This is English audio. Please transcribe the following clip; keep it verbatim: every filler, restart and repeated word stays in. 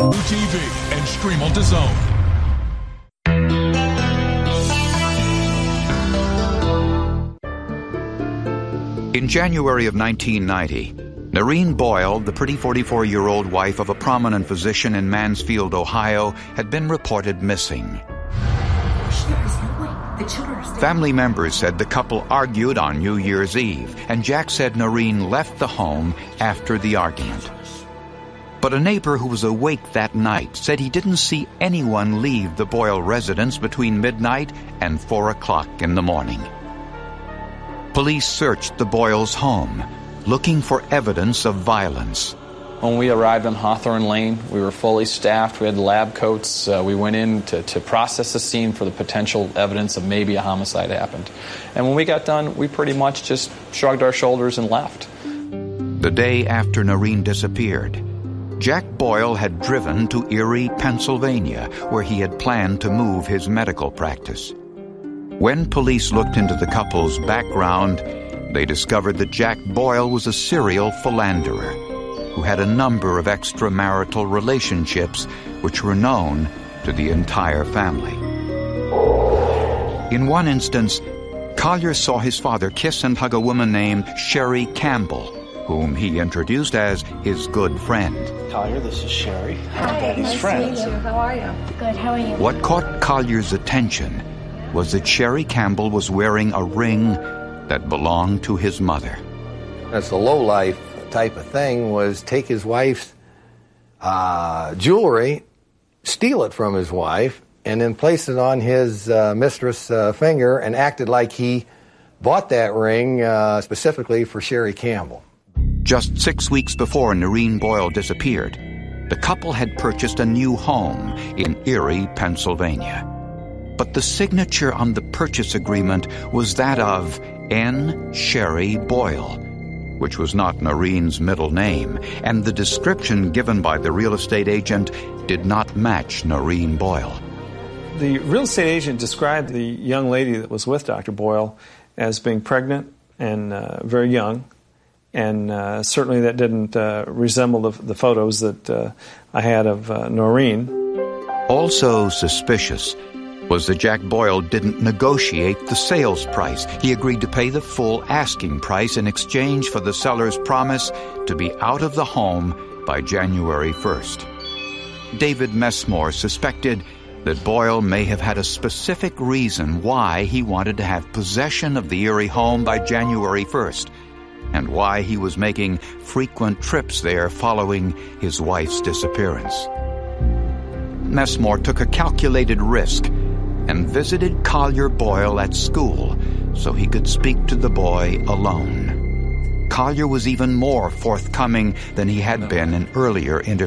T V and stream on DAZN. In January of nineteen ninety, Noreen Boyle, the pretty forty-four-year-old wife of a prominent physician in Mansfield, Ohio, had been reported missing. Family members said the couple argued on New Year's Eve, and Jack said Noreen left the home after the argument. But a neighbor who was awake that night said he didn't see anyone leave the Boyle residence between midnight and four o'clock in the morning. Police searched the Boyles' home, looking for evidence of violence. When we arrived on Hawthorne Lane, we were fully staffed. We had lab coats. Uh, we went in to, to process the scene for the potential evidence of maybe a homicide happened. And when we got done, we pretty much just shrugged our shoulders and left. The day after Noreen disappeared, Jack Boyle had driven to Erie, Pennsylvania, where he had planned to move his medical practice. When police looked into the couple's background, they discovered that Jack Boyle was a serial philanderer who had a number of extramarital relationships which were known to the entire family. In one instance, Collier saw his father kiss and hug a woman named Sherry Campbell, whom he introduced as his good friend. Collier, this is Sherry. Hi, Daddy's nice friend. To meet you. How are you? Good, how are you? What caught Collier's attention was that Sherry Campbell was wearing a ring that belonged to his mother. That's a low-life type of thing, was take his wife's uh, jewelry, steal it from his wife, and then place it on his uh, mistress' uh, finger and acted like he bought that ring uh, specifically for Sherry Campbell. Just six weeks before Noreen Boyle disappeared, the couple had purchased a new home in Erie, Pennsylvania. But the signature on the purchase agreement was that of N. Sherry Boyle, which was not Noreen's middle name, and the description given by the real estate agent did not match Noreen Boyle. The real estate agent described the young lady that was with Doctor Boyle as being pregnant and uh, very young, and uh, certainly that didn't uh, resemble the, the photos that uh, I had of uh, Noreen. Also suspicious was that Jack Boyle didn't negotiate the sales price. He agreed to pay the full asking price in exchange for the seller's promise to be out of the home by January first. David Messmore suspected that Boyle may have had a specific reason why he wanted to have possession of the Erie home by January first, and why he was making frequent trips there following his wife's disappearance. Messmore took a calculated risk and visited Collier Boyle at school so he could speak to the boy alone. Collier was even more forthcoming than he had been in earlier interviews.